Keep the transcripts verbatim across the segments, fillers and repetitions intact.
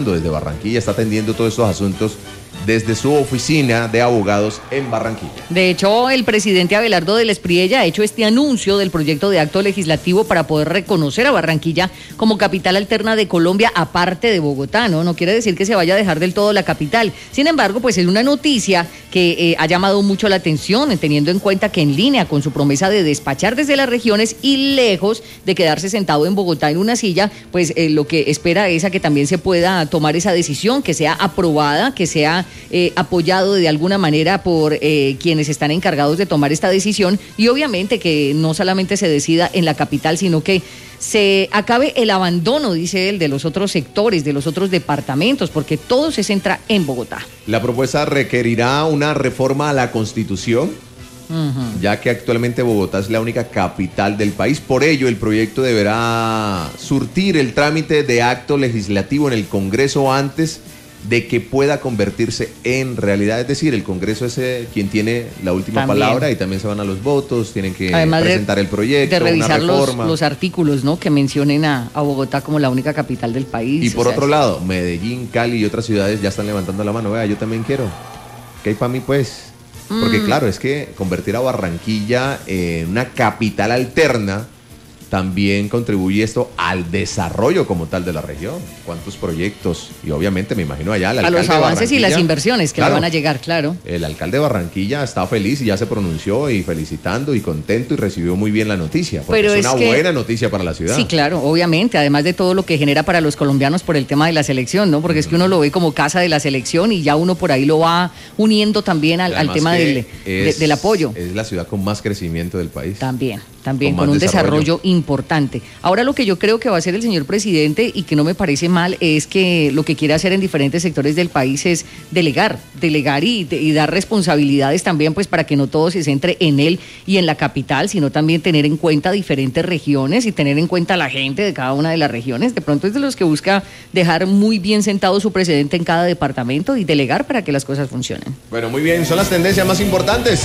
desde Barranquilla, está atendiendo todos estos asuntos desde su oficina de abogados en Barranquilla. De hecho, el presidente Abelardo del Espriella ha hecho este anuncio del proyecto de acto legislativo para poder reconocer a Barranquilla como capital alterna de Colombia, aparte de Bogotá, ¿no? No quiere decir que se vaya a dejar del todo la capital. Sin embargo, pues es una noticia que eh, ha llamado mucho la atención, teniendo en cuenta que en línea con su promesa de despachar desde las regiones y lejos de quedarse sentado en Bogotá en una silla, pues eh, lo que espera es a que también se pueda tomar esa decisión, que sea aprobada, que sea Eh, apoyado de alguna manera por eh, quienes están encargados de tomar esta decisión, y obviamente que no solamente se decida en la capital, sino que se acabe el abandono, dice él, de los otros sectores, de los otros departamentos, porque todo se centra en Bogotá. La propuesta requerirá una reforma a la Constitución, uh-huh. ya que actualmente Bogotá es la única capital del país. Por ello, el proyecto deberá surtir el trámite de acto legislativo en el Congreso antes de que pueda convertirse en realidad. Es decir, el Congreso es eh, quien tiene la última también. palabra, y también se van a los votos, tienen que Además presentar de, el proyecto, de revisar una reforma. Los, los artículos, ¿no?, que mencionen a, a Bogotá como la única capital del país. Y por otro sea, lado, Medellín, Cali y otras ciudades ya están levantando la mano. Vea, yo también quiero. ¿Qué hay para mí, pues? Porque mm. claro, es que convertir a Barranquilla en una capital alterna también contribuye esto al desarrollo como tal de la región. ¿Cuántos proyectos? Y obviamente me imagino allá el alcalde a los avances y las inversiones que claro, le van a llegar, claro. El alcalde de Barranquilla está feliz y ya se pronunció y felicitando y contento y recibió muy bien la noticia, porque Pero es, es una que, buena noticia para la ciudad. Sí, claro, obviamente, además de todo lo que genera para los colombianos por el tema de la selección, ¿no? Porque es que uno lo ve como casa de la selección y ya uno por ahí lo va uniendo también al, al tema del, es, de, del apoyo. Es la ciudad con más crecimiento del país. También. También con, con un desarrollo. desarrollo importante. Ahora, lo que yo creo que va a hacer el señor presidente, y que no me parece mal, es que lo que quiere hacer en diferentes sectores del país es delegar, delegar y, y dar responsabilidades también, pues para que no todo se centre en él y en la capital, sino también tener en cuenta diferentes regiones y tener en cuenta a la gente de cada una de las regiones. De pronto es de los que busca dejar muy bien sentado su presidente en cada departamento y delegar para que las cosas funcionen. Bueno, muy bien, son las tendencias más importantes.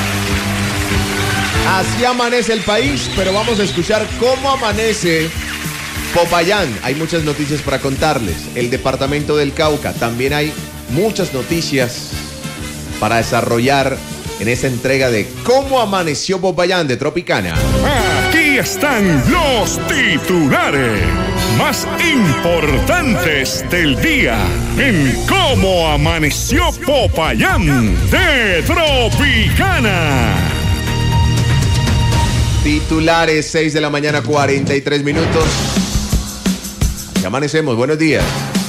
Así amanece el país, pero vamos a escuchar cómo amanece Popayán. Hay muchas noticias para contarles. El departamento del Cauca, también hay muchas noticias para desarrollar en esta entrega de cómo amaneció Popayán de Tropicana. Aquí están los titulares más importantes del día en cómo amaneció Popayán de Tropicana. Titulares, seis de la mañana, cuarenta y tres minutos. Ya amanecemos, buenos días.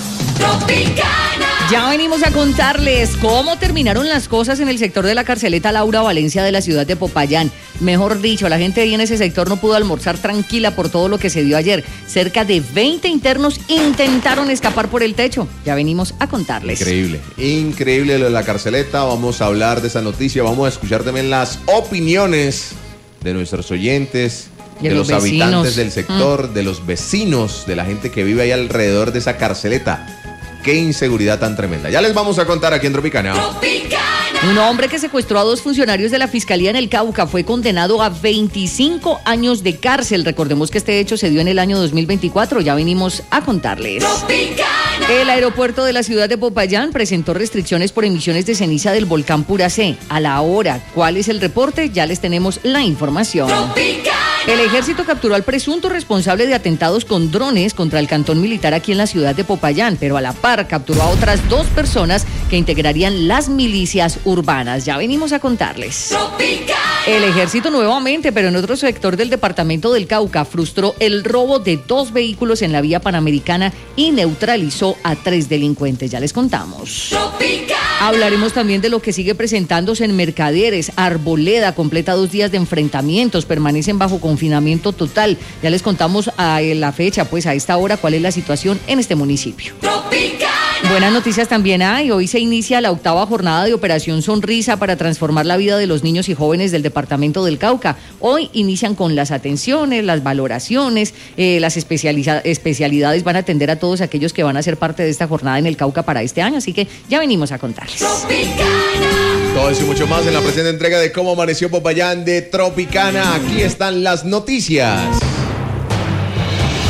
Tropicana. Ya venimos a contarles cómo terminaron las cosas en el sector de la carceleta Laura Valencia de la ciudad de Popayán. Mejor dicho, la gente ahí en ese sector no pudo almorzar tranquila por todo lo que se dio ayer. Cerca de veinte internos intentaron escapar por el techo. Ya venimos a contarles. Increíble, increíble lo de la carceleta. Vamos a hablar de esa noticia, vamos a escuchar también las opiniones de nuestros oyentes, de, de los, los habitantes del sector, mm. de los vecinos, de la gente que vive ahí alrededor de esa carceleta. Qué inseguridad tan tremenda. Ya les vamos a contar aquí en Tropicana. Tropicana. Un hombre que secuestró a dos funcionarios de la Fiscalía en el Cauca fue condenado a veinticinco años de cárcel. Recordemos que este hecho se dio en el año dos mil veinticuatro. Ya venimos a contarles. Tropicana. El aeropuerto de la ciudad de Popayán presentó restricciones por emisiones de ceniza del volcán Puracé. A la hora, ¿cuál es el reporte? Ya les tenemos la información. Tropicana. El ejército capturó al presunto responsable de atentados con drones contra el cantón militar aquí en la ciudad de Popayán, pero a la par capturó a otras dos personas que integrarían las milicias urbanas. Ya venimos a contarles. Tropicana. El ejército nuevamente, pero en otro sector del departamento del Cauca, frustró el robo de dos vehículos en la vía panamericana y neutralizó a tres delincuentes. Ya les contamos. Tropicana. Hablaremos también de lo que sigue presentándose en Mercaderes. Arboleda completa dos días de enfrentamientos, permanecen bajo confinamiento total. Ya les contamos a la fecha, pues a esta hora, cuál es la situación en este municipio. Tropicana. Buenas noticias también hay. Hoy se inicia la octava jornada de Operación Sonrisa para transformar la vida de los niños y jóvenes del departamento del Cauca. Hoy inician con las atenciones, las valoraciones, eh, las especializa- especialidades van a atender a todos aquellos que van a ser parte de esta jornada en el Cauca para este año, así que ya venimos a contarles. Tropicana. Todo eso y mucho más en la presente entrega de Cómo Amaneció Popayán de Tropicana. Aquí están las noticias.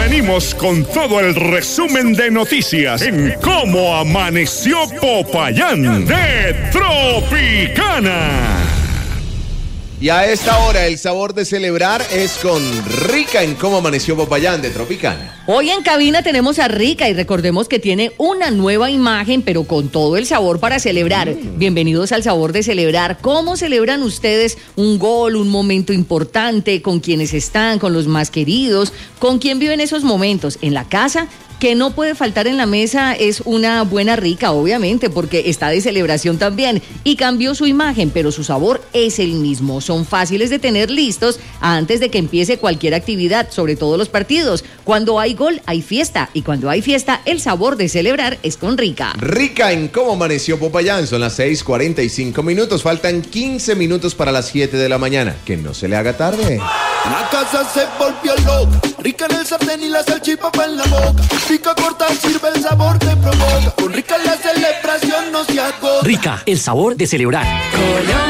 venimos con todo el resumen de noticias en Cómo Amaneció Popayán de Tropicana. Y a esta hora el sabor de celebrar es con Rica en Cómo Amaneció Popayán de Tropicana. Hoy en cabina tenemos a Rica y recordemos que tiene una nueva imagen, pero con todo el sabor para celebrar. Mm. Bienvenidos al sabor de celebrar. ¿Cómo celebran ustedes un gol, un momento importante? ¿Con quienes están? ¿Con los más queridos? ¿Con quién viven esos momentos? ¿En la casa? Que no puede faltar en la mesa es una buena Rica, obviamente, porque está de celebración también. Y cambió su imagen, pero su sabor es el mismo. Son fáciles de tener listos antes de que empiece cualquier actividad, sobre todo los partidos. Cuando hay gol, hay fiesta. Y cuando hay fiesta, el sabor de celebrar es con Rica. Rica en Cómo Amaneció Popayán. Son las seis cuarenta y cinco minutos. Faltan quince minutos para las siete de la mañana. Que no se le haga tarde. La casa se volvió loca. Rica en el sartén y la salchipapa en la boca. Rica corta, sirve el sabor que provoca. Con Rica la celebración no se agota. Rica, el sabor de celebrar. Colombia.